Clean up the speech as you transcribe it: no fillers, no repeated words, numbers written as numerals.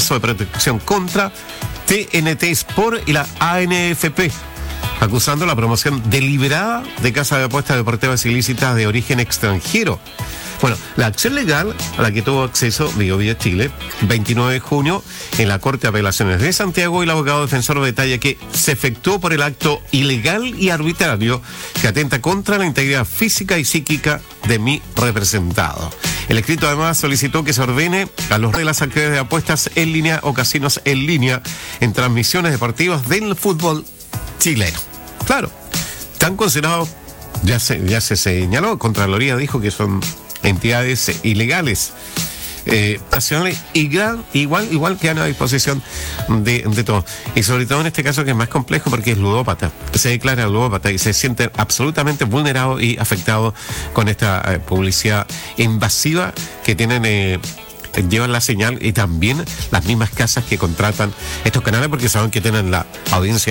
proceso de protección contra TNT Sport y la ANFP, acusando la promoción deliberada de casas de apuestas deportivas ilícitas de origen extranjero. Bueno, la acción legal a la que tuvo acceso BioBio Chile, 29 de junio, en la Corte de Apelaciones de Santiago, y el abogado defensor detalla que se efectuó por el acto ilegal y arbitrario que atenta contra la integridad física y psíquica de mi representado. El escrito además solicitó que se ordene a los de las actividades de apuestas en línea o casinos en línea en transmisiones deportivas del fútbol chileno. Claro, están considerados, ya se señaló, Contraloría dijo que son entidades ilegales, nacionales, igual quedan a disposición de todo. Y sobre todo en este caso, que es más complejo porque es ludópata. Se declara ludópata y se siente absolutamente vulnerado y afectado con esta publicidad invasiva que tienen. Llevan la señal, y también las mismas casas que contratan estos canales, porque saben que tienen la audiencia